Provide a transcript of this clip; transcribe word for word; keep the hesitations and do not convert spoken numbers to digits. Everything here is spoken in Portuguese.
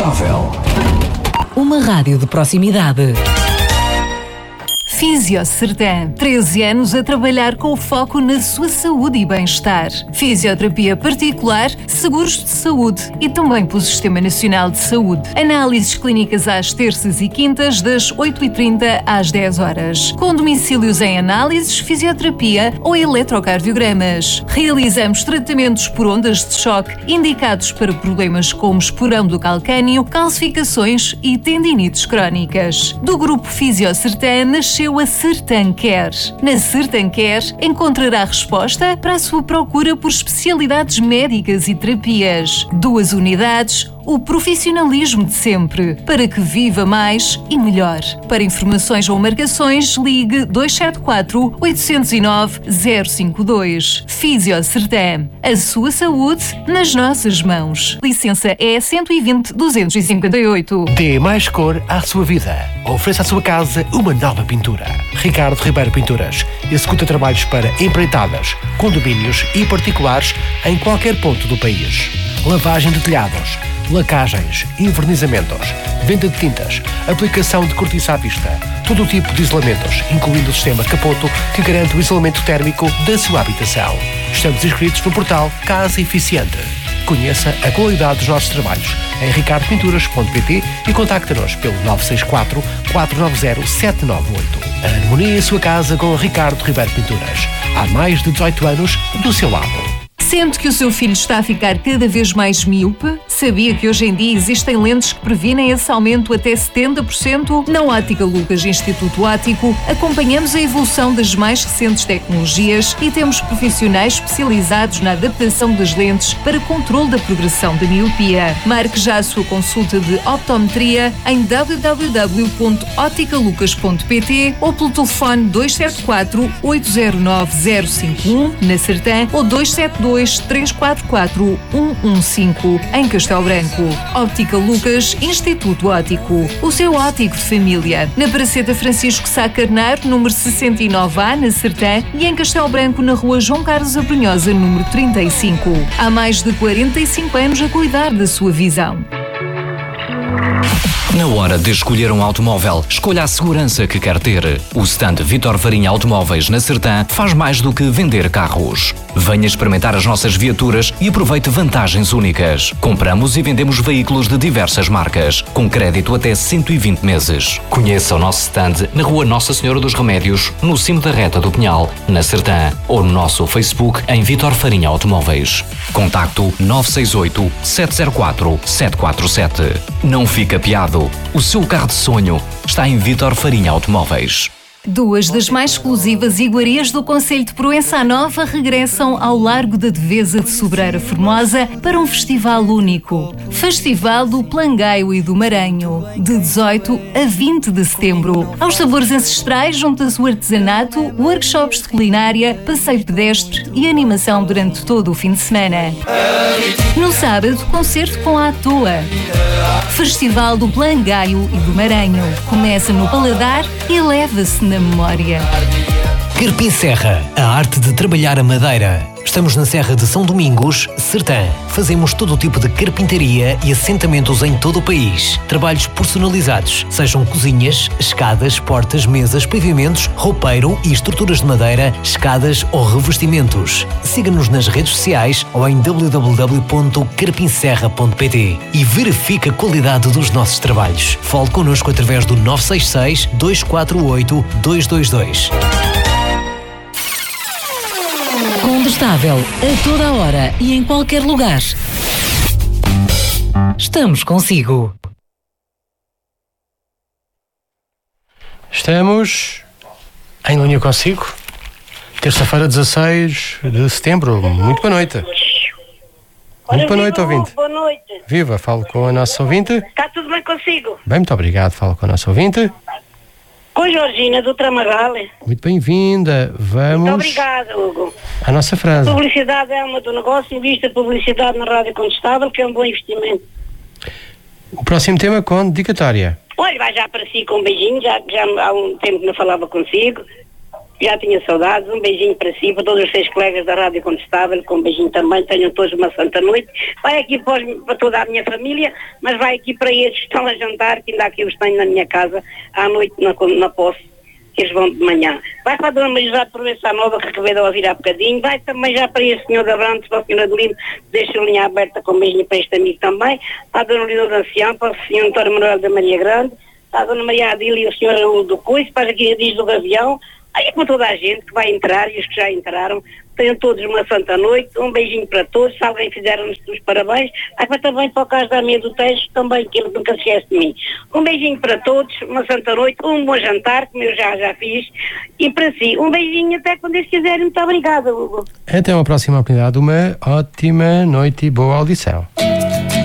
Incontestável. Uma rádio de proximidade. Físio Sertã, treze anos a trabalhar com foco na sua saúde e bem-estar. Fisioterapia particular, seguros de saúde e também pelo Sistema Nacional de Saúde. Análises clínicas às terças e quintas, das oito e trinta às dez horas. Com domicílios em análises, fisioterapia ou eletrocardiogramas. Realizamos tratamentos por ondas de choque indicados para problemas como esporão do calcânio, calcificações e tendinites crónicas. Do grupo Físio Sertã nasceu a Sertã Care. Na Sertã Care encontrará resposta para a sua procura por especialidades médicas e terapias. Duas unidades, o profissionalismo de sempre, para que viva mais e melhor. Para informações ou marcações, ligue dois sete quatro, oito zero nove, zero cinco dois. Físio Sertã. A sua saúde nas nossas mãos. Licença E cento e vinte, duzentos e cinquenta e oito. Dê mais cor à sua vida. Ofereça à sua casa uma nova pintura. Ricardo Ribeiro Pinturas executa trabalhos para empreitadas, condomínios e particulares em qualquer ponto do país. Lavagem de telhados, lacagens, envernizamentos, venda de tintas, aplicação de cortiça à vista, todo o tipo de isolamentos, incluindo o sistema Capoto, que garante o isolamento térmico da sua habitação. Estamos inscritos no portal Casa Eficiente. Conheça a qualidade dos nossos trabalhos em ricardo pinturas ponto pt e contacte-nos pelo nove seis quatro, quatro nove zero, sete nove oito. Harmonie em sua casa com Ricardo Ribeiro Pinturas. Há mais de dezoito anos do seu lado. Sente que o seu filho está a ficar cada vez mais míope? Sabia que hoje em dia existem lentes que previnem esse aumento até setenta por cento? Na Ótica Lucas Instituto Óptico, acompanhamos a evolução das mais recentes tecnologias e temos profissionais especializados na adaptação das lentes para controle da progressão da miopia. Marque já a sua consulta de optometria em w w w ponto ótica lucas ponto pt ou pelo telefone dois sete quatro, oito zero nove, zero cinco um na Sertã ou dois sete dois, três quatro quatro, um um cinco em Castelo Branco. Óptica Lucas Instituto Óptico. O seu óptico de família. Na Praceta Francisco Sá Carneiro, número sessenta e nove A, na Sertã, e em Castelo Branco, na rua João Carlos Abrunhosa, número trinta e cinco. Há mais de quarenta e cinco anos a cuidar da sua visão. Na hora de escolher um automóvel, escolha a segurança que quer ter. O stand Vítor Farinha Automóveis na Sertã faz mais do que vender carros. Venha experimentar as nossas viaturas e aproveite vantagens únicas. Compramos e vendemos veículos de diversas marcas, com crédito até cento e vinte meses. Conheça o nosso stand na rua Nossa Senhora dos Remédios, no cimo da Reta do Pinhal, na Sertã, ou no nosso Facebook em Vítor Farinha Automóveis. Contacto nove seis oito, sete zero quatro, sete quatro sete. Não fica piado. O seu carro de sonho está em Vítor Farinha Automóveis. Duas das mais exclusivas iguarias do concelho de Proença Nova regressam ao Largo da Devesa de Sobreira Formosa para um festival único. Festival do Plangaio e do Maranho, de dezoito a vinte de setembro. Aos sabores ancestrais junta-se o artesanato, workshops de culinária, passeio pedestre e animação durante todo o fim de semana. No sábado, concerto com a Toa. Festival do Plangaio e do Maranho. Começa no paladar e eleva-se na memória. Carpim Serra, a arte de trabalhar a madeira. Estamos na Serra de São Domingos, Sertã. Fazemos todo o tipo de carpintaria e assentamentos em todo o país. Trabalhos personalizados, sejam cozinhas, escadas, portas, mesas, pavimentos, roupeiro e estruturas de madeira, escadas ou revestimentos. Siga-nos nas redes sociais ou em w w w ponto carpim serra ponto pt e verifique a qualidade dos nossos trabalhos. Fale connosco através do nove seis seis, dois quatro oito, dois dois dois. Contestável a toda a hora e em qualquer lugar. Estamos consigo. Estamos em linha consigo. Terça-feira, dezasseis de setembro. Muito boa noite. Muito boa noite, ouvinte. Boa noite. Viva, falo com a nossa ouvinte. Está tudo bem consigo? Bem, muito obrigado. Falo com a nossa ouvinte. Com a Georgina, do Tramagal. Muito bem-vinda. Vamos... Muito obrigada, Hugo. A nossa frase. Publicidade é alma do negócio, invista publicidade na Rádio Contestável, que é um bom investimento. O próximo tema com dedicatória. Olha, vai já para si com um beijinho, já, já há um tempo que não falava consigo. Já tinha saudades, um beijinho para si, para todos os seus colegas da Rádio Contestável, com um beijinho também, tenham todos uma santa noite. Vai aqui para, os, para toda a minha família, mas vai aqui para estes que estão a jantar, que ainda aqui os tenho na minha casa, à noite na, na posse, que eles vão de manhã. Vai para a Dona Maria José Provença Nova, que acabei de ouvir há bocadinho. Vai também já para esse senhor da Brantes, para a senhora Adelino, deixa a linha aberta com um beijinho para este amigo também. Para a Dona Lino da Ancião, para o senhor António Manuel da Maria Grande, para a Dona Maria Adília e o senhor Raul do Coice, para aqui a Diz do Gavião. Aí para toda a gente que vai entrar e os que já entraram, tenham todos uma santa noite, um beijinho para todos, se alguém fizer-nos os parabéns, aí para também para o caso da minha do Tejo, também, que ele nunca se esquece de mim. Um beijinho para todos, uma santa noite, um bom jantar, como eu já, já fiz, e para si, um beijinho até quando eles quiserem. Muito obrigada, Hugo. Até uma próxima oportunidade, uma ótima noite e boa audição.